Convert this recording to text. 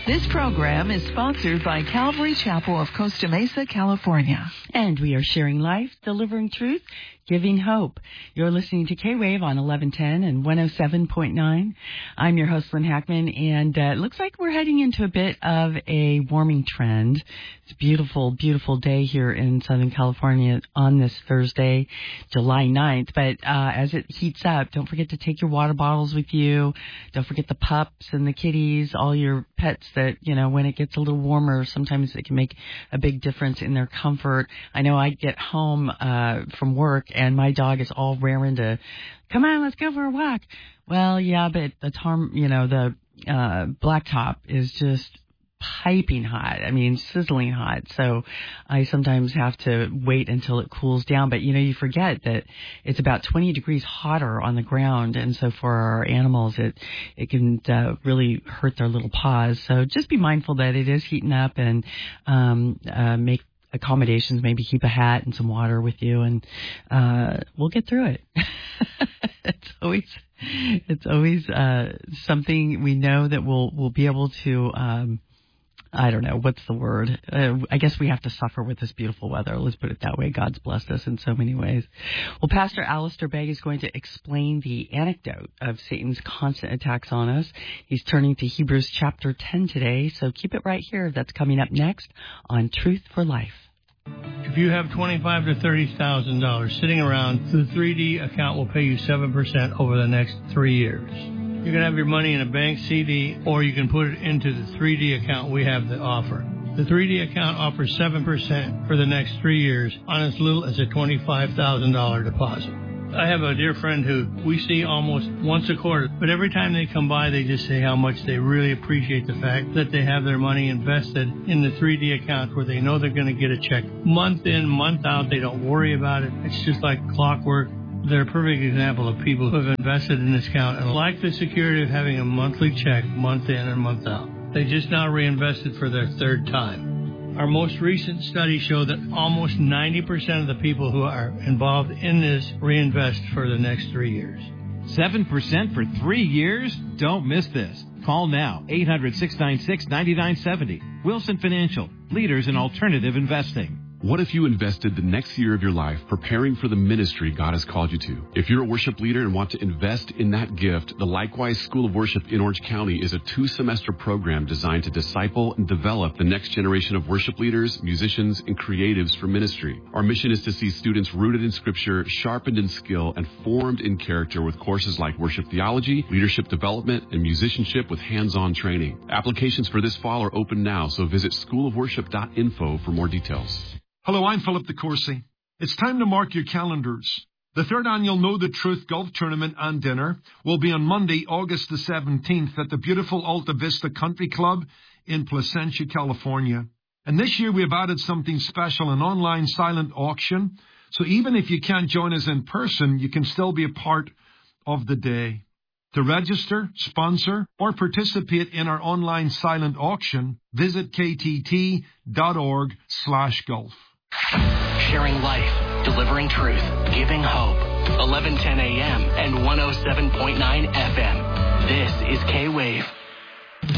This program is sponsored by Calvary Chapel of Costa Mesa, California. And we are sharing life, delivering truth, giving hope. You're listening to K-Wave on 1110 and 107.9. I'm your host, Lynn Hackman, and it looks like we're heading into a bit of a warming trend. It's a beautiful, beautiful day here in Southern California on this Thursday, July 9th. But as it heats up, don't forget to take your water bottles with you. Don't forget the pups and the kitties, all your pets that, you know, when it gets a little warmer, sometimes it can make a big difference in their comfort. I know I get home from work and my dog is all raring to, come on, let's go for a walk. Well, yeah, but the blacktop is just piping hot. I mean, sizzling hot. So I sometimes have to wait until it cools down. But, you know, you forget that it's about 20 degrees hotter on the ground. And so for our animals, it can really hurt their little paws. So just be mindful that it is heating up and make accommodations, maybe keep a hat and some water with you, and we'll get through it. It's always something we know that we'll be able to. I don't know, what's the word? I guess we have to suffer with this beautiful weather. Let's put it that way. God's blessed us in so many ways. Well, Pastor Alistair Begg is going to explain the anecdote of Satan's constant attacks on us. He's turning to Hebrews chapter 10 today, so keep it right here. That's coming up next on Truth for Life. If you have $25,000 to $30,000 sitting around, the 3D account will pay you 7% over the next 3 years. You can have your money in a bank CD, or you can put it into the 3D account we have to offer. The 3D account offers 7% for the next 3 years on as little as a $25,000 deposit. I have a dear friend who we see almost once a quarter, but every time they come by, they just say how much they really appreciate the fact that they have their money invested in the 3D account where they know they're going to get a check month in, month out. They don't worry about it. It's just like clockwork. They're a perfect example of people who have invested in this account and like the security of having a monthly check month in and month out. They just now reinvested for their third time. Our most recent study showed that almost 90% of the people who are involved in this reinvest for the next 3 years. 7% for 3 years? Don't miss this. Call now, 800-696-9970. Wilson Financial, leaders in alternative investing. What if you invested the next year of your life preparing for the ministry God has called you to? If you're a worship leader and want to invest in that gift, the Likewise School of Worship in Orange County is a 2-semester program designed to disciple and develop the next generation of worship leaders, musicians, and creatives for ministry. Our mission is to see students rooted in Scripture, sharpened in skill, and formed in character with courses like worship theology, leadership development, and musicianship with hands-on training. Applications for this fall are open now, so visit schoolofworship.info for more details. Hello, I'm Philip DeCourcy. It's time to mark your calendars. The third annual Know the Truth Golf Tournament and Dinner will be on Monday, August the 17th at the beautiful Alta Vista Country Club in Placentia, California. And this year we have added something special, an online silent auction. So even if you can't join us in person, you can still be a part of the day. To register, sponsor, or participate in our online silent auction, visit ktt.org/golf. Sharing life, delivering truth, giving hope. 1110 AM and 107.9 FM. This is K-Wave.